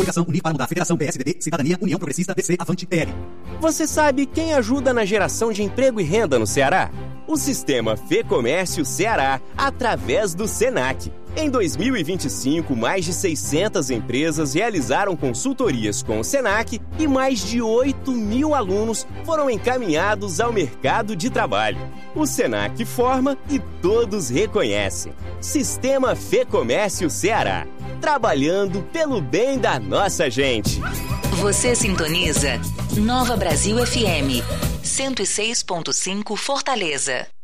Coligação Unir para Mudar. Federação PSDB, Cidadania, União Progressista, DC, Avante, PL. Você sabe quem ajuda na geração de emprego e renda no Ceará? O Sistema Fê Comércio Ceará, através do Senac. Em 2025, mais de 600 empresas realizaram consultorias com o Senac e mais de 8 mil alunos foram encaminhados ao mercado de trabalho. O Senac forma e todos reconhecem. Sistema Fê Comércio Ceará, trabalhando pelo bem da nossa gente. Você sintoniza Nova Brasil FM 106.5 Fortaleza.